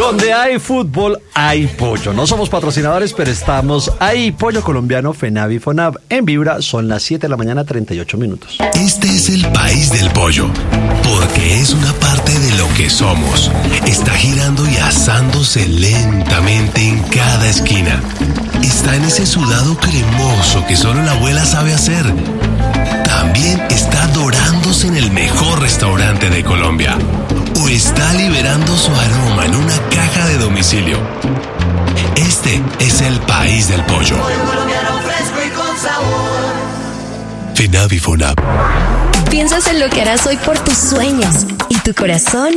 Donde hay fútbol, hay pollo. No somos patrocinadores, pero estamos ahí. Pollo colombiano, FENAV y FONAV. En Vibra son las 7 de la mañana, 38 minutos. Este es el país del pollo, porque es una parte de lo que somos. Está girando y asándose lentamente en cada esquina. Está en ese sudado cremoso que solo la abuela sabe hacer. También está dorándose en el mejor restaurante de Colombia. O está liberando su aroma en una caja de domicilio. Este es el país del pollo. FENAV y FONAV. Piensas en lo que harás hoy por tus sueños y tu corazón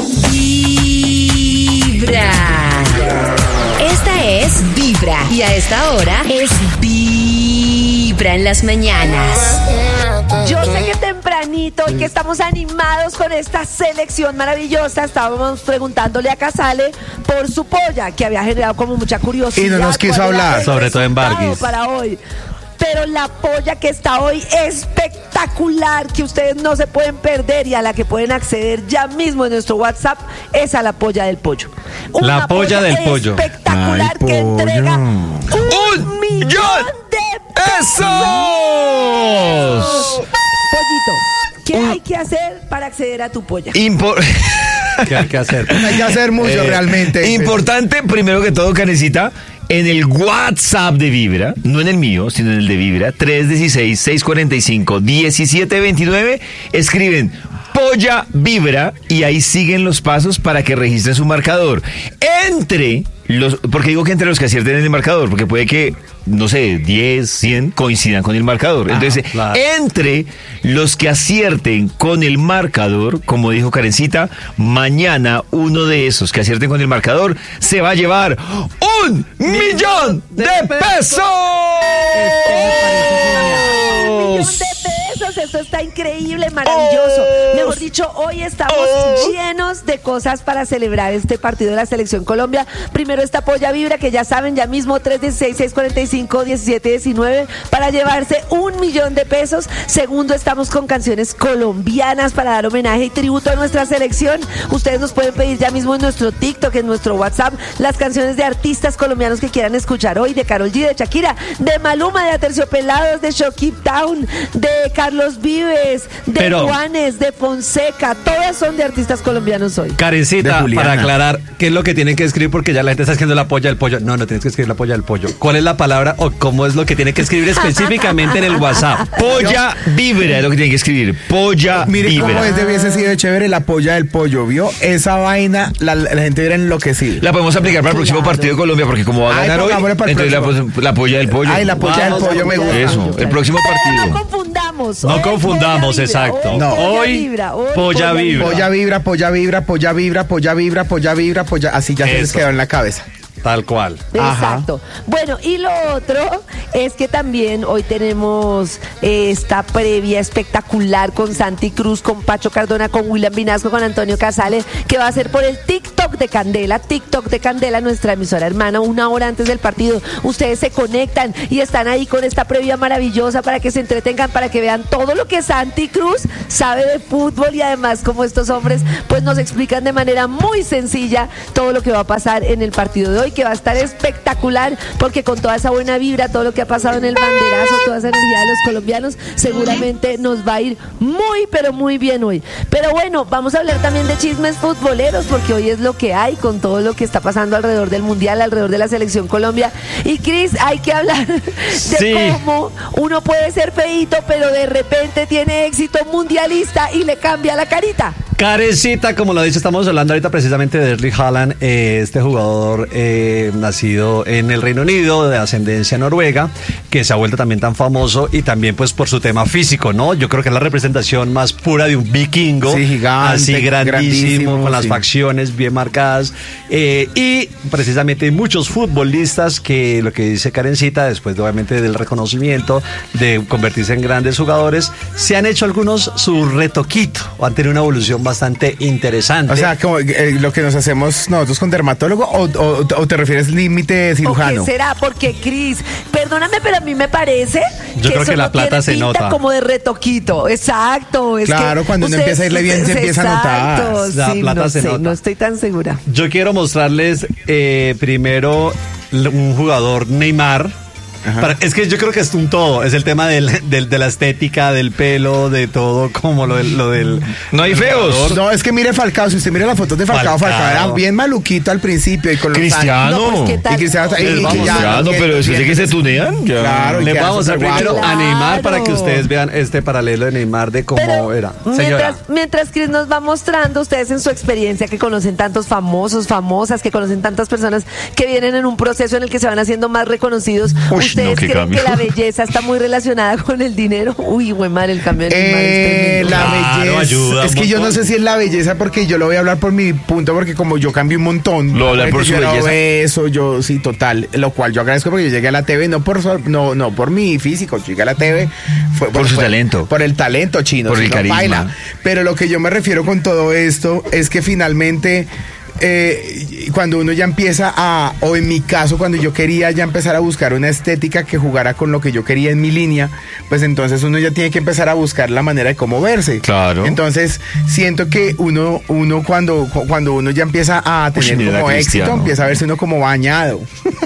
vibra. Esta es Vibra y a esta hora es Vibra en las mañanas. Yo sé que tempranito y que estamos animados con esta selección maravillosa. Estábamos preguntándole a Casale por su polla, que había generado como mucha curiosidad. Y no nos quiso hablar. Sobre todo en Barguis. Para hoy. Pero la polla que está hoy espectacular, que ustedes no se pueden perder y a la que pueden acceder ya mismo en nuestro WhatsApp, es a la polla del pollo. La polla del pollo. Espectacular. Ay, que pollo. entrega ¡1 millón de ¡Esos! Pollito, ¿qué hay que hacer para acceder a tu polla? ¿Qué hay que hacer? Hay que hacer mucho realmente. Importante, primero que todo, Karencita, en el WhatsApp de Vibra, no en el mío, sino en el de Vibra, 316-645-1729, escriben Polla Vibra y ahí siguen los pasos para que registren su marcador. Porque digo que entre los que acierten en el marcador, porque puede que, no sé, 10, 100 coincidan con el marcador. Entonces, claro. Entre los que acierten con el marcador, como dijo Karencita, mañana uno de esos que acierten con el marcador se va a llevar ¡1 millón de pesos! ¡1 millón de pesos! Esto está increíble, maravilloso. Mejor dicho, hoy estamos llenos de cosas para celebrar este partido de la Selección Colombia. Primero esta polla Vibra, que ya saben, ya mismo 316-645-1719 para llevarse 1 millón de pesos. Segundo, estamos con canciones colombianas para dar homenaje y tributo a nuestra selección. Ustedes nos pueden pedir ya mismo en nuestro TikTok, en nuestro WhatsApp, las canciones de artistas colombianos que quieran escuchar hoy, de Karol G, de Shakira, de Maluma, de Aterciopelados, de Shoki Town, de Carlos Vives, de Juanes, de Fonseca. Todas son de artistas colombianos hoy. Karencita, para aclarar qué es lo que tienen que escribir, porque ya la gente está escribiendo la polla del pollo. No tienes que escribir la polla del pollo. ¿Cuál es la palabra o cómo es lo que tiene que escribir específicamente en el WhatsApp? Polla Vibra es lo que tienen que escribir. Polla Mire Vibra. cómo hubiese sido chévere la polla del pollo, ¿vio? Esa vaina, la gente hubiera enloquecido. La podemos aplicar para el próximo partido de Colombia, porque como va a ganar hoy, entonces la polla del pollo. Ay, la polla del pollo me gusta. Eso, el próximo Pero partido. no confundamos. No Hoy confundamos, polla vibra, exacto. hoy No. polla Hoy, vibra, hoy polla vibra. Polla vibra, polla vibra, polla vibra, polla vibra, polla vibra, polla. Así ya se les Eso. quedó en la cabeza. Tal cual. Exacto. Bueno, y lo otro es que también hoy tenemos esta previa espectacular con Santi Cruz, con Pacho Cardona, con William Vinasco, con Antonio Casale, que va a ser por el TikTok de Candela, nuestra emisora hermana, 1 hora antes del partido. Ustedes se conectan y están ahí con esta previa maravillosa para que se entretengan, para que vean todo lo que Santi Cruz sabe de fútbol y además como estos hombres pues nos explican de manera muy sencilla todo lo que va a pasar en el partido de hoy, que va a estar espectacular, porque con toda esa buena vibra, todo lo que ha pasado en el banderazo, toda esa energía de los colombianos, seguramente nos va a ir muy, pero muy bien hoy. Pero bueno, vamos a hablar también de chismes futboleros, porque hoy es lo que hay con todo lo que está pasando alrededor del Mundial, alrededor de la Selección Colombia. Y Cris, hay que hablar de cómo uno puede ser feíto, pero de repente tiene éxito mundialista y le cambia la carita. Karencita, como lo dice, estamos hablando ahorita precisamente de Erling Haaland, este jugador nacido en el Reino Unido, de ascendencia noruega, que se ha vuelto también tan famoso y también pues por su tema físico, ¿no? Yo creo que es la representación más pura de un vikingo, sí, gigante, así grandísimo, con las sí. facciones bien marcadas, y precisamente hay muchos futbolistas que lo que dice Karencita, después de, obviamente del reconocimiento, de convertirse en grandes jugadores, se han hecho algunos su retoquito, o han tenido una evolución bastante interesante. O sea, como, lo que nos hacemos nosotros con dermatólogo, o te refieres límite cirujano. ¿O qué será? Porque, Cris, perdóname, pero a mí me parece Yo creo eso que la no plata tiene se pinta nota. como de retoquito. Exacto. Claro, cuando uno empieza a irle bien, se empieza a notar. Exacto, La sí, plata no se sé, nota. no estoy tan segura. Yo quiero mostrarles primero un jugador Neymar. Es que yo creo que es un todo, es el tema de la estética, del pelo, de todo, como lo del... No hay feos. No, es que mire Falcao, si usted mira las fotos de Falcao era bien maluquito al principio y con los Cristiano. No, pues, ¿qué tal? Y Cristiano, Cristiano, pero después de que se tunean, ya. Claro, y Le queda vamos a súper primero guapo. a Neymar para que Claro. ustedes vean este paralelo de Neymar de cómo Pero era. Señora. mientras Cris nos va mostrando, ustedes en su experiencia que conocen tantos famosos, famosas, que conocen tantas personas que vienen en un proceso en el que se van haciendo más reconocidos, Uy, ¿ustedes no, qué creen cambio. que la belleza está muy relacionada con el dinero? Uy, güey, madre, el cambio de Neymar es tremendo. La Claro, belleza. ayuda Es un que yo no montón. sé si es la belleza, porque yo lo voy a hablar por mi punto, porque como yo cambié un montón. Lo voy a hablar por su yo era belleza. obeso, yo sí, total. Lo cual yo agradezco porque yo llegué a la TV, no por mi físico, yo llegué a la TV. Por su talento. Por el talento chino. Por el no carisma. baila. Pero lo que yo me refiero con todo esto es que finalmente... cuando uno ya empieza o en mi caso, cuando yo quería ya empezar a buscar una estética que jugara con lo que yo quería en mi línea, pues entonces uno ya tiene que empezar a buscar la manera de cómo verse. Claro. Entonces, siento que uno cuando uno ya empieza a tener mira, como éxito, Cristiano. empieza a verse uno como bañado.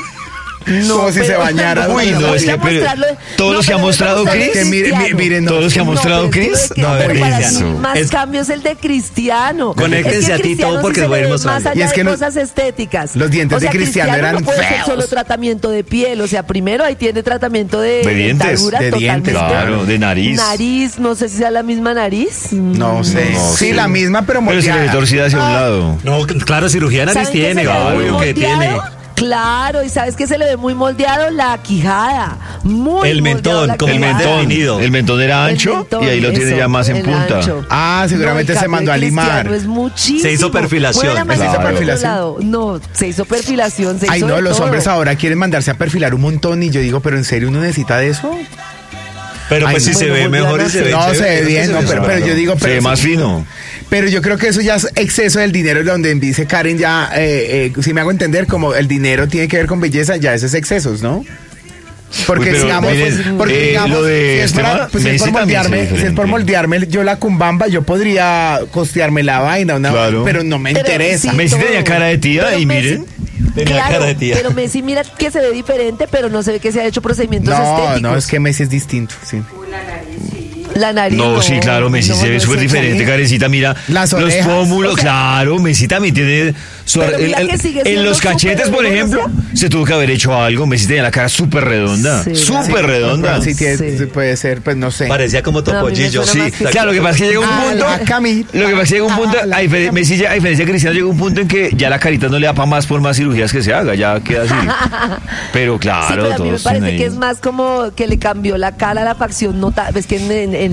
No, como si se pero- bañara. Uy, no, voy es que a pero mostrarlo. todos los que ha pero mostrado vamos a ver Chris, Que Cristiano. miren, todos los que ha mostrado pero es Chris, que- no, pero para eso. mí más Es- cambios el de Cristiano. Conéctense Es que a ti Cristiano todo porque sí les voy a ir se le ve mostrando. Más allá Y es que de los- cosas estéticas. los dientes de Cristiano eran no puede ser feos. solo tratamiento de piel, o sea, primero ahí tiene tratamiento de dientes, dentadura de dientes, totalmente. claro, de nariz. Nariz, no sé si sea la misma nariz. No sé. No, sí, sí. la misma, pero pero se le ve moldeada. torcida hacia un lado. No, claro, cirugía de nariz ¿Saben qué tiene, se le ve muy obvio que moldeado? tiene. Claro, y sabes que se le ve muy moldeado la quijada. Muy El moldeado mentón, la como El quijada. mentón, definido. el mentón era El ancho mentón, y ahí lo tiene eso, ya más en el punta. ancho. Ah, seguramente No, el se mandó a cambio de limar. Cristiano es muchísimo. Se hizo perfilación. Mueve la Se hizo mano para el perfilación. otro lado. No, se hizo perfilación. Se Ay, hizo no, de los todo. hombres ahora quieren mandarse a perfilar un montón y yo digo, pero ¿en serio uno necesita de eso? Pero Ay, pues si no. se Bueno, ve volvió mejor a y se ve No, se chévere, ve bien, se no, ve pero chévere. yo digo... Se pero ve más fino. Pero yo creo que eso ya es exceso del dinero, donde dice Karen ya, si me hago entender, como el dinero tiene que ver con belleza, ya eso es excesos, ¿no? Porque Uy, pero digamos, miren, porque digamos, lo de si es este para- man, pues, si es Messi por también se ve moldearme, si es por diferente. moldearme yo la cumbamba, yo podría costearme la vaina, Claro. pero no me Pero interesa. sí, Messi todo. tenía cara de tía Pero y Messi- miren. Tenía Claro, cara de tía. pero Messi mira que se ve diferente, pero no se ve que se ha hecho procedimientos No, estéticos. no, es que Messi es distinto, sí. La nariz. No, sí, claro, Messi no, se ve no súper es diferente, excelente. Karencita, mira. Las los orejas, pómulos, o sea, claro, Messi también tiene... pero mira que sigue en siendo los cachetes, súper por hermosa. ejemplo, se tuvo que haber hecho algo. Messi tenía la cara súper redonda, Sí, súper redonda. Sí, tiene- Sí. puede ser, pues no sé. Parecía como No, a mí me topollillo. suena Sí, más que- claro, lo que pasa es que llega un punto. la Cami. Lo que pasa es que llega un punto. La Messi, a diferencia de Cristiano, llega un punto en que ya la carita no le da para más por más cirugías que se haga, ya queda así. Pero Sí, claro, pero a mí me todos parece tienen que ahí. es más como que le cambió la cara a la facción. Ves que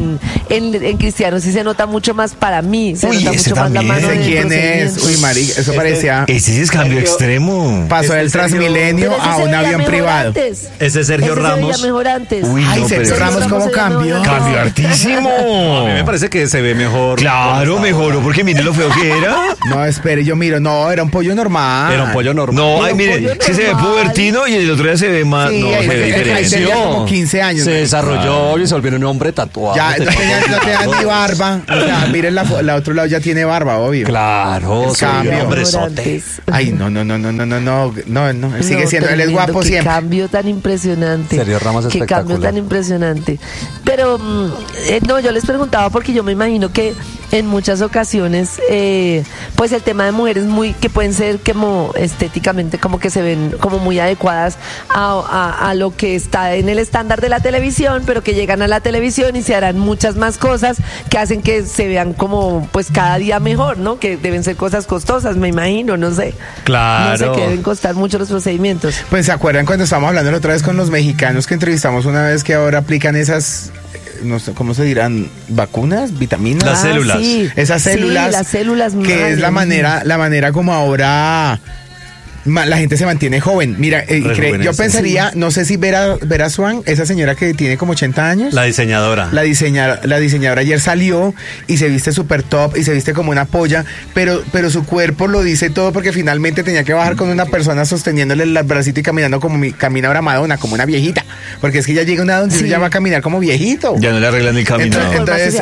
en Cristiano sí se nota mucho más para mí. Se Uy, nota ese mucho más la también. mano No sé del quién es. procedimiento. Uy, marica, eso parecía. Ese sí es cambio Sergio- extremo. Pasó del Sergio- Transmilenio Pero ese a se un veía avión mejor privado. antes. Ese Sergio Ese Ramos. se veía mejor antes. Uy, Ay, no, Sergio pero Ramos, ¿cómo se veía cambió? mejor Cambio antes. hartísimo. A mí me parece que se ve mejor. Claro, mejoró porque miren lo feo que era. No, espere, yo miro. No, era un pollo normal. Era un pollo normal. No, Era ay, un miren, pollo sí se ve normal. pubertino y el otro día se ve más. Sí, no, ahí se ve ahí diferente. tenía como 15 años. Se ¿no? desarrolló y se volvió un hombre tatuado. Ya, no tenía ni barba. O sea, miren la otro lado ya tiene barba, obvio. Claro, El se volvió cambio. un Mejor hombrezote. antes. Ay, no, él sigue No, siendo, él es tremendo, guapo qué siempre. cambio tan impresionante. Sergio Ramos Qué espectacular. cambio tan impresionante. Pero no, yo les preguntaba porque yo me imagino que en muchas ocasiones, pues el tema de mujeres que pueden ser como estéticamente como que se ven como muy adecuadas a lo que está en el estándar de la televisión, pero que llegan a la televisión y se harán muchas más cosas que hacen que se vean como pues cada día mejor, ¿no? Que deben ser cosas costosas, me imagino, no sé. Claro. No sé, que deben costar mucho los procedimientos. Pues se acuerdan cuando estábamos hablando la otra vez con los mexicanos que entrevistamos una vez que ahora aplican esas, no sé, ¿cómo se dirán? ¿Vacunas? ¿Vitaminas? Las células. Sí. Esas células. Sí, las células que madre es la mía. manera como ahora la gente se mantiene joven. Mira, yo pensaría, no sé si Vera Swan, esa señora que tiene como 80 años. La diseñadora. La diseñadora ayer salió y se viste súper top y se viste como una polla, pero su cuerpo lo dice todo porque finalmente tenía que bajar con una persona sosteniéndole el bracito y caminando como camina ahora Madonna, como una viejita. Porque es que ya llega una donde ya va a caminar como viejito. Ya no le arreglan el caminado. Entonces,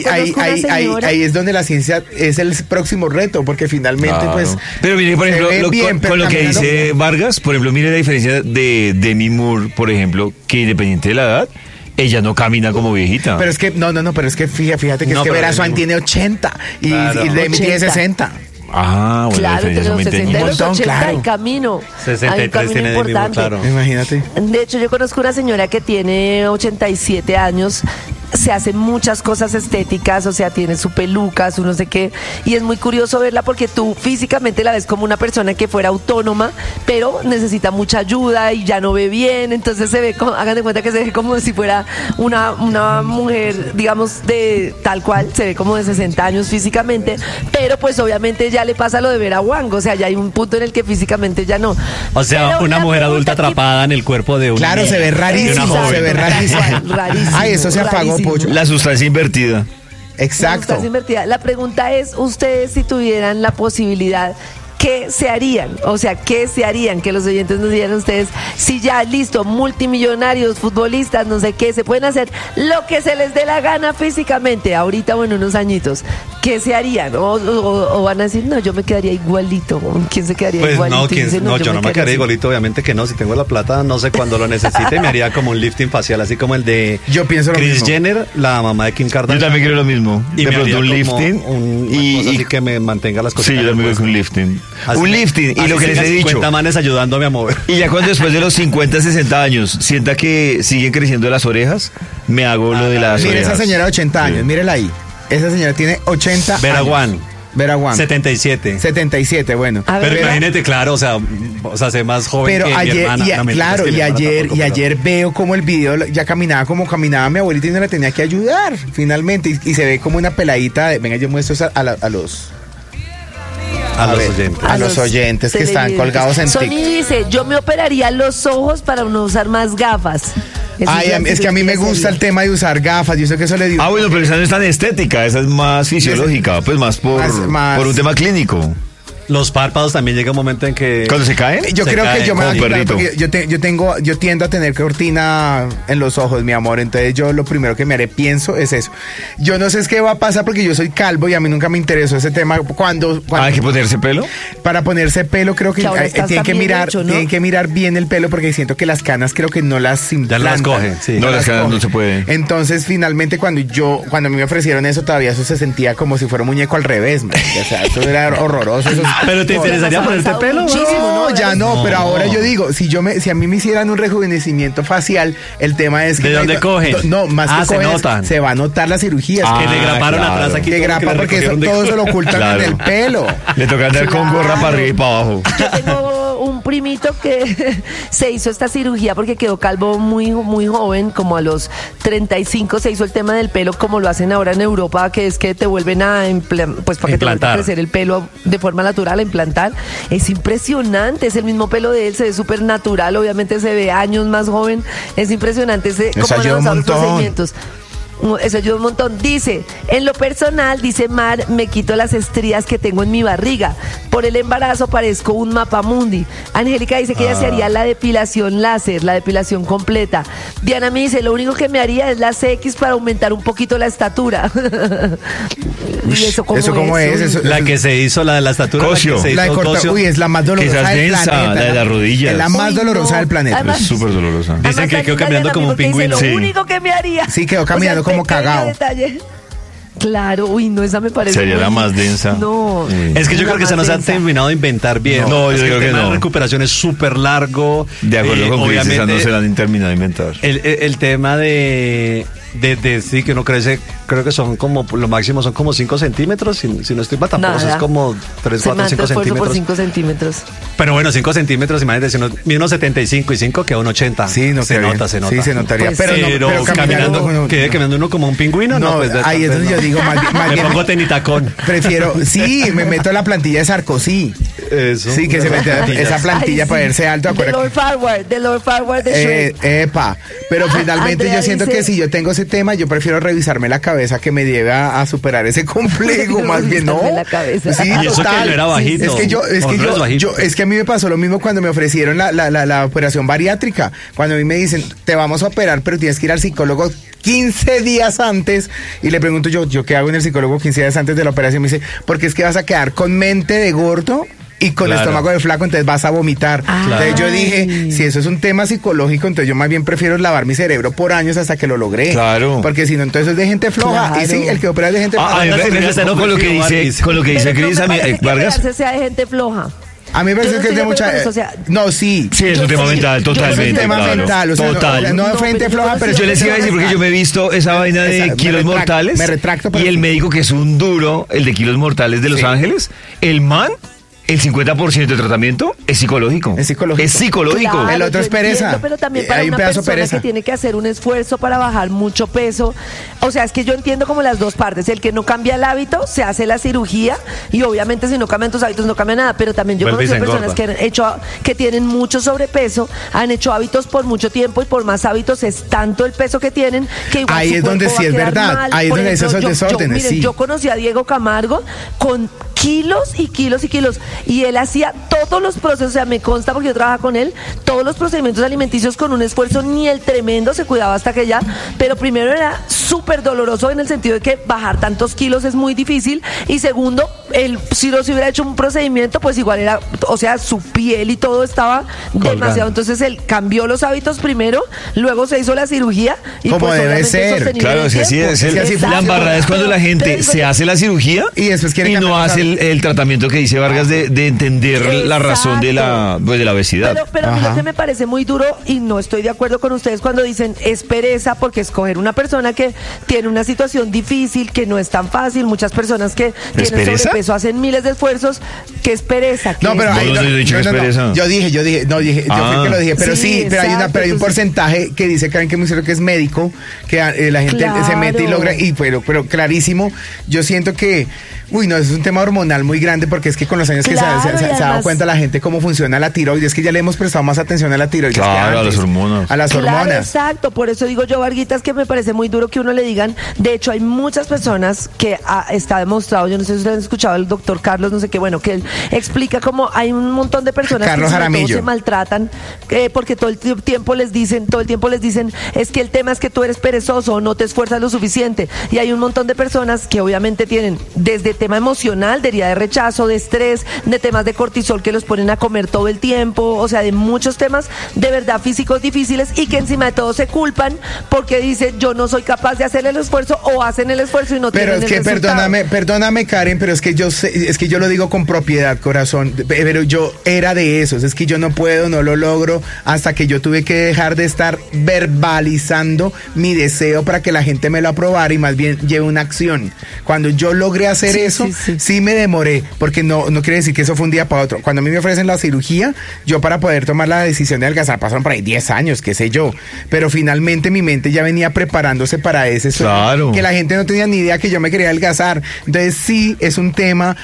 ahí es donde la ciencia es el próximo reto, porque finalmente, pues. Pero mire, por ejemplo, con lo que dice Vargas, por ejemplo, mire la diferencia de Demi Moore, por ejemplo, que independiente de la edad, ella no camina como viejita. Pero es que, pero es que fíjate que es que Vera Swan tiene 80 y Demi tiene 60. Ah, bueno, claro, entre los 60 y los 80 claro. hay camino. 63 tiene Demi Moore, claro. Imagínate. De hecho, yo conozco una señora que tiene 87 años, se hace muchas cosas estéticas, o sea, tiene su peluca, su no sé qué, y es muy curioso verla porque tú físicamente la ves como una persona que fuera autónoma, pero necesita mucha ayuda y ya no ve bien, entonces se ve, hagan de cuenta que se ve como si fuera una mujer, digamos, de tal cual, se ve como de 60 años físicamente, pero pues obviamente ya le pasa lo de Vera Wang, o sea, ya hay un punto en el que físicamente ya no. O sea, pero una mujer adulta atrapada en el cuerpo de una Claro, se ve rarísimo, se ve rarísimo. Ay, eso se apagó, Pocho. La sustancia invertida. Exacto. La pregunta es, ustedes si tuvieran la posibilidad, ¿qué se harían? O sea, ¿qué se harían? Que los oyentes nos digan ustedes, si ya, listo, multimillonarios, futbolistas, no sé qué, se pueden hacer lo que se les dé la gana físicamente, ahorita o en unos añitos, ¿qué se harían? O van a decir, no, yo me quedaría igualito. ¿Quién se quedaría pues igualito? No, yo no me quedaría igualito, obviamente que no. Si tengo la plata, no sé cuándo lo necesite, me haría como un lifting facial, así como el de yo pienso Kris mismo. Jenner, la mamá de Kim Kardashian. Yo también quiero lo mismo. Y de me pronto haría un como lifting. una cosa así que me mantenga las cosas. Sí, yo también creo que un lifting. Un lifting, y lo que les he dicho. 50 manes ayudándome a mover. Y ya cuando después de los 50, 60 años sienta que siguen creciendo las orejas, me hago lo de las Mire orejas. esa señora de 80 años, mírela ahí. Esa señora tiene 80 Vera años. Wang. Vera Wang. 77. 77, bueno. A ver, Pero Vera- imagínate, claro, o sea, se más joven Pero que ayer, mi hermana. No, mentiras, que mi hermana tampoco, pero- ayer veo como el video ya caminaba como caminaba mi abuelita y no la tenía que ayudar, finalmente. Y se ve como una peladita venga, yo muestro eso a los... A los ver, oyentes. a los oyentes que están televidentes. colgados en Sony TikTok. dice, yo me operaría los ojos para no usar más gafas. Eso Ay, ya es que a mí me gusta el tema de usar gafas, yo sé que eso le digo. Ah, bueno, pero esa no es tan estética, esa es más fisiológica, pues más por un tema clínico. Los párpados también llega un momento en que... ¿Cuándo se caen? Yo Se creo cae que yo me como voy a quitar perrito. porque yo tiendo a tener cortina en los ojos, mi amor. Entonces yo lo primero que me haré, pienso, es eso. Yo no sé es qué va a pasar porque yo soy calvo y a mí nunca me interesó ese tema. Cuando ¿Hay que ponerse pelo? para ponerse pelo creo que Que ahora estás tienen que también mirar, hecho, ¿no? tienen que mirar bien el pelo porque siento que las canas creo que no las Ya no las implantan. cogen, sí. No, las canas cogen. no se puede. Entonces finalmente cuando a mí me ofrecieron eso todavía eso se sentía como si fuera un muñeco al revés, man. O sea, eso era horroroso. Eso Pero te interesaría Has ponerte avanzado pelo. muchísimo, no, ¿no? ya no, No. pero ahora yo digo, si a mí me hicieran un rejuvenecimiento facial, el tema es que... ¿De dónde cogen? No, más Ah, que se cogen, notan. se va a notar la cirugía. Que le graparon claro. atrás aquí. Que todo lo grapa le porque recogieron de- todo se lo ocultan Claro. en el pelo. Le toca andar con gorra para arriba y para abajo. Yo tengo un primito que se hizo esta cirugía porque quedó calvo muy, muy joven, como a los 35 se hizo el tema del pelo como lo hacen ahora en Europa, que es que te vuelven a pues para que te vuelva a Implantar. crecer el pelo de forma natural, a implantar. Es impresionante, es el mismo pelo de él, se ve súper natural, obviamente se ve años más joven, es impresionante Eso ayuda un los montón. procedimientos. Eso ayuda un montón. Dice, en lo personal, dice Mar, me quito las estrías que tengo en mi barriga. Por el embarazo parezco un mapamundi. Angélica dice que ella se haría la depilación láser, la depilación completa. Diana me dice, lo único que me haría es la CX para aumentar un poquito la estatura. ¿Y eso cómo es? Uy. Eso- La que se hizo, la de la estatura. Cosio. La que se La de hizo cortar, Cosio. uy, es la más dolorosa Quizás del densa, planeta. la de las rodillas. Es la más Uy, dolorosa no. del planeta. Además- Es súper dolorosa. Dicen que Además, quedó caminando Diana como un porque dice, pingüino. Lo Sí. único que me haría. Sí, quedó caminando como pequeño cagao. detalle. Claro, uy, no, esa me parece. Sería la muy- más densa. No. Es que yo la creo que se más nos ha densa. terminado de inventar bien. No, Es yo creo el que tema no. de recuperación es súper largo. De acuerdo con Cris, esa no se la el, han terminado de inventar. el tema de sí, que uno crece, creo que son como, lo máximo son como 5 centímetros, si no estoy mal, tampoco Nada. es como 3, Se 4, 5 mata esfuerzo por centímetros. 5 centímetros. Pero bueno, 5 centímetros, imagínate, si uno mide unos 75 y 5 queda un 80. Sí, no se queda bien. nota, se nota. Sí, se notaría. Pues pero, sí. no, Pero caminando, quede caminando uno como un pingüino, No, pues, ahí es donde no. yo digo, más Me bien pongo tenitacón. prefiero, sí, me meto en la plantilla de Sarkozy. Eso. Sí, que se mete esa plantilla Ay, para sí. verse alto. The acuérdate. Lord Farward de Shrek. Epa, pero finalmente Andrea yo siento dice- que si yo tengo ese tema, yo prefiero revisarme la cabeza que me lleve a superar ese complejo, más bien, ¿no? Revisarme la cabeza. Sí, Y eso que total. no era bajito. Es que a mí me pasó lo mismo cuando me ofrecieron la operación bariátrica. Cuando a mí me dicen, te vamos a operar, pero tienes que ir al psicólogo 15 días antes, y le pregunto yo ¿qué hago en el psicólogo 15 días antes de la operación? Me dice, porque es que vas a quedar con mente de gordo y con Claro. estómago de flaco, entonces vas a vomitar. Entonces yo dije, si eso es un tema psicológico, entonces yo más bien prefiero lavar mi cerebro por años hasta que lo logré. Claro. Porque si no, entonces es de gente floja. Claro. Y sí, el que opera es de gente floja. A mí me parece con lo que dice Pero Cris, no me parece que Vargas. operarse sea de gente floja. A mí me parece Yo no que es de estoy de mucha... acuerdo con eso, o sea, no, sí. Sí, es un tema mental, Es un totalmente. tema claro. mental, o sea, Total. no de No, frente pero floja, pero Yo les iba a decir porque yo me he visto esa vaina de Me Kilos retracto, Mortales. me retracto, pero y el sí. médico que es un duro, el de Kilos Mortales de Los Sí. Ángeles, el man, el 50% de tratamiento es psicológico. Es psicológico. Es psicológico. Claro, El otro es yo pereza. entiendo, pero también para Hay un una pedazo de persona pereza. que tiene que hacer un esfuerzo para bajar mucho peso. O sea, es que yo entiendo como las dos partes. El que no cambia el hábito, se hace la cirugía y obviamente si no cambian tus hábitos no cambia nada. Pero también yo Vuelve y conozco se personas que han hecho, que tienen mucho sobrepeso, han hecho hábitos por mucho tiempo y por más hábitos es tanto el peso que tienen que igual Ahí su es donde cuerpo sí va a es quedar verdad. mal. Ahí es Por donde hay ejemplo, esos desórdenes, miren, sí. yo conocí a Diego Camargo con kilos y kilos y kilos y él hacía todos los procesos, o sea, me consta porque yo trabajaba con él, todos los procedimientos alimenticios con un esfuerzo ni el tremendo, se cuidaba hasta que ya, pero primero era súper doloroso en el sentido de que bajar tantos kilos es muy difícil y segundo, él si no se hubiera hecho un procedimiento pues igual era, o sea, su piel y todo estaba demasiado, entonces él cambió los hábitos primero, luego se hizo la cirugía y Como pues, debe obviamente ser. sostenible Claro, en el si así tiempo. es. Es que así La embarrada es cuando la gente se hace la cirugía Y después quiere y no cambiar los hace el tratamiento que dice Vargas de entender la razón de la obesidad. Pero a mí Ajá. lo que me parece muy duro y no estoy de acuerdo con ustedes cuando dicen es pereza porque escoger una persona que tiene una situación difícil, que no es tan fácil, muchas personas que tienen pereza? sobrepeso hacen miles de esfuerzos, que es pereza. No, pero No, ahí no he dicho que es pereza. Yo dije, yo fui el que lo dije, pero Sí, pero exacto, hay un entonces- porcentaje que dice Karen que me que es médico, que la gente se mete y Claro. logra, pero clarísimo, yo siento que, no, es un tema hormonal muy grande porque es que con los años que Claro, se y ha dado además- cuenta la gente cómo funciona la tiroides, que ya le hemos prestado más atención a la tiroides que Claro, a antes. las hormonas. A las Claro, hormonas. exacto, por eso digo yo, Varguitas, que me parece muy duro que uno le digan, de hecho hay muchas personas que está demostrado, yo no sé si ustedes han escuchado al doctor Carlos, no sé qué, bueno, que él explica cómo hay un montón de personas Carlos que sobre todo Jaramillo. se maltratan, porque todo el tiempo les dicen, es que el tema es que tú eres perezoso, no te esfuerzas lo suficiente, y hay un montón de personas que obviamente tienen desde tema emocional, de herida de rechazo, de estrés, de temas de cortisol que los ponen a comer todo el tiempo, o sea, de muchos temas de verdad físicos difíciles y que encima de todo se culpan porque dicen yo no soy capaz de hacer el esfuerzo o hacen el esfuerzo y no Pero tienen es que el resultado. perdóname Karen, pero es que yo sé, es que yo lo digo con propiedad, corazón, pero yo era de esos, es que yo no puedo, no lo logro, hasta que yo tuve que dejar de estar verbalizando mi deseo para que la gente me lo aprobara y más bien lleve una acción. Cuando yo logré hacer Sí, eso, sí. sí me demoré, porque no quiere decir que eso fue un día para otro. Cuando a mí me ofrecen la cirugía, yo para poder tomar la decisión de adelgazar pasaron por ahí 10 años, qué sé yo, pero finalmente mi mente ya venía preparándose para ese sueño, Claro. que la gente no tenía ni idea que yo me quería adelgazar. Entonces sí es un tema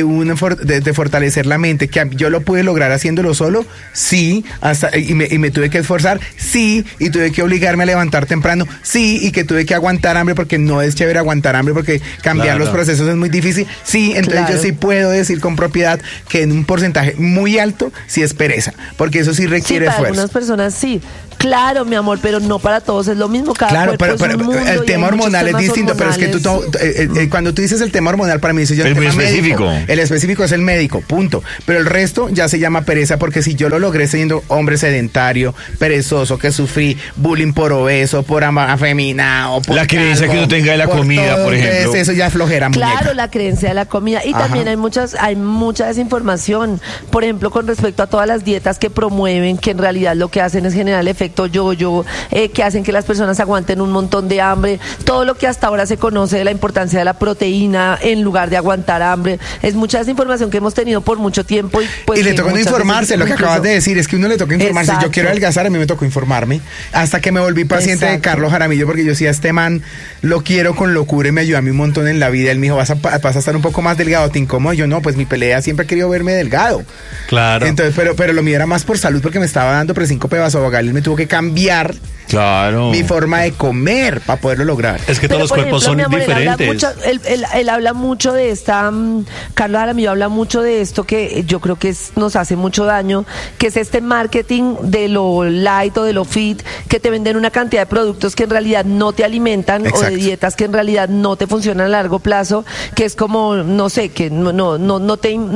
de fortalecer la mente, que yo lo pude lograr haciéndolo solo, sí, y me tuve que esforzar, sí, y tuve que obligarme a levantar temprano, sí, y que tuve que aguantar hambre porque no es chévere aguantar hambre porque cambiar Claro. los procesos es muy difícil, sí, entonces Claro. yo sí puedo decir con propiedad que en un porcentaje muy alto sí es pereza, porque eso sí Sí, requiere para esfuerzo. algunas personas sí. Claro, mi amor, pero no para todos es lo mismo. Cada Claro, cuerpo pero es un mundo y el hay tema muchos hormonal es temas distinto, pero es que tú cuando tú dices el tema hormonal, para mí eso ya Es un muy tema específico. médico. El específico es el médico, punto. Pero el resto ya se llama pereza, porque si yo lo logré siendo hombre sedentario, perezoso, que sufrí bullying por obeso, por afeminado, por La creencia que uno tenga de la comida, todo, por ejemplo. entonces eso ya es flojera, Claro, muñeca. la creencia de la comida. Y Ajá. también hay mucha desinformación. Por ejemplo, con respecto a todas las dietas que promueven, que en realidad lo que hacen es generar el efecto efecto yo-yo, que hacen que las personas aguanten un montón de hambre, todo lo que hasta ahora se conoce de la importancia de la proteína en lugar de aguantar hambre. Es mucha desinformación que hemos tenido por mucho tiempo. Y le tocó no informarse, lo que acabas de decir, es que uno le toca informarse. Exacto. Yo quiero adelgazar, a mí me tocó informarme, hasta que me volví paciente de Carlos Jaramillo, porque yo decía, este man lo quiero con locura y me ayudó a mí un montón en la vida. Él me dijo, vas a estar un poco más delgado, ¿te incomoda? Yo no, pues mi pelea siempre he querido verme delgado. Claro. Entonces, pero lo mío era más por salud, porque me estaba dando presíncope vasovagal y me tuvo que cambiar mi forma de comer para poderlo lograr. Es que todos los cuerpos son diferentes. Él habla mucho de esta, Carlos Jaramillo habla mucho de esto que yo creo que nos hace mucho daño, que es este marketing de lo light o de lo fit, que te venden una cantidad de productos que en realidad no te alimentan. Exacto. O de dietas que en realidad no te funcionan a largo plazo, que es como, no sé, que no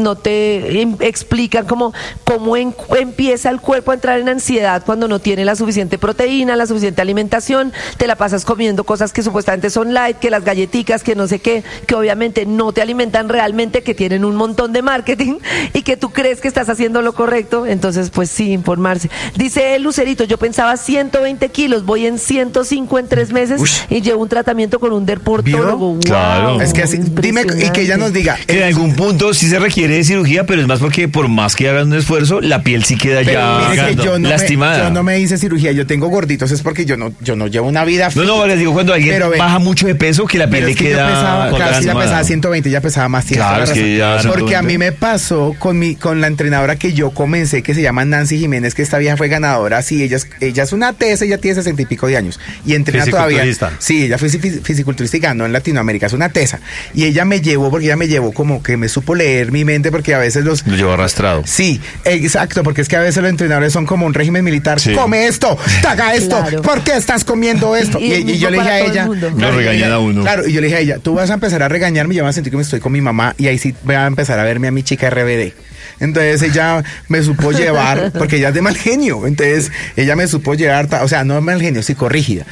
te explican cómo empieza el cuerpo a entrar en ansiedad cuando no tiene la suficiente proteína, la suficiente alimentación, te la pasas comiendo cosas que supuestamente son light, que las galletitas, que no sé qué, que obviamente no te alimentan realmente, que tienen un montón de marketing y que tú crees que estás haciendo lo correcto. Entonces, pues sí, informarse. Dice Lucerito, yo pensaba 120 kilos, voy en 105 en 3 meses. Uy. Y llevo un tratamiento con un dermatólogo. Wow, claro. Es que así, dime, y que ella nos diga. Que en algún punto sí se requiere de cirugía, pero es más porque por más que hagan un esfuerzo, la piel sí queda lastimada. Yo no me hice cirugía, yo tengo gorditos, es porque yo no llevo una vida fit. No, les digo, cuando alguien baja mucho de peso, que la piel le queda. Claro, si ya pesaba 120, ya pesaba más. Claro, es que ya porque a mí me pasó con la entrenadora que yo comencé, que se llama Nancy Jiménez, que esta vieja fue ganadora. Sí, ella es una tesa, ella tiene 60 y pico de años. Y entrena todavía. Sí, ella fue fisiculturista y ganó en Latinoamérica, es una tesa. Y ella me llevó como que me supo leer mi mente, porque a veces lo llevo arrastrado. Sí, exacto, porque es que a veces los entrenadores son como un régimen militar. Sí. Come esto, taga esto, claro. ¿Por qué estás comiendo esto? Y yo le dije a ella, lo regañan a uno. Claro, y yo le dije a ella, tú vas a empezar a regañarme, yo me voy a sentir que me estoy con mi mamá, y ahí sí voy a empezar a verme a mi chica RBD. Entonces ella me supo llevar, porque ella es de mal genio, entonces ella me supo llevar, o sea, no mal genio, psicorrígida,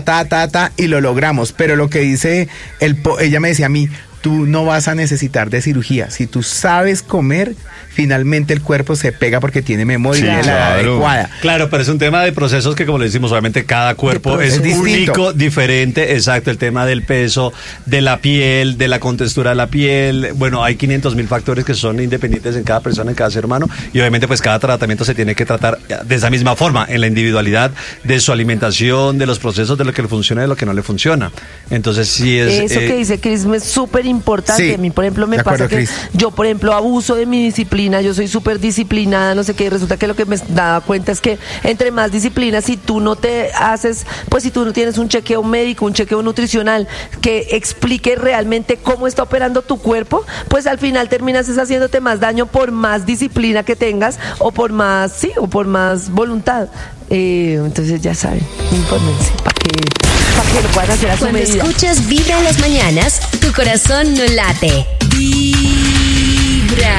y lo logramos. Pero lo que dice, ella me decía a mí, tú no vas a necesitar de cirugía, si tú sabes comer, finalmente el cuerpo se pega porque tiene memoria adecuada. Claro, pero es un tema de procesos que, como le decimos, obviamente cada cuerpo es único, diferente. Exacto, el tema del peso, de la piel, de la contextura de la piel. Bueno, hay 500,000 factores que son independientes en cada persona, en cada ser humano, y obviamente pues cada tratamiento se tiene que tratar de esa misma forma, en la individualidad de su alimentación, de los procesos, de lo que le funciona y de lo que no le funciona. Entonces sí es... Eso que dice Cris es súper importante. Sí, a mí, por ejemplo, me pasa que yo, por ejemplo, abuso de mi disciplina. Yo soy súper disciplinada, no sé qué, y resulta que lo que me daba cuenta es que entre más disciplina, si tú no te haces, pues si tú no tienes un chequeo médico, un chequeo nutricional que explique realmente cómo está operando tu cuerpo, pues al final terminas haciéndote más daño por más disciplina que tengas o por más voluntad. Entonces ya saben, infórmense para que lo puedan hacer a su medida. Cuando escuchas Vibra en las mañanas, tu corazón no late. Vibra.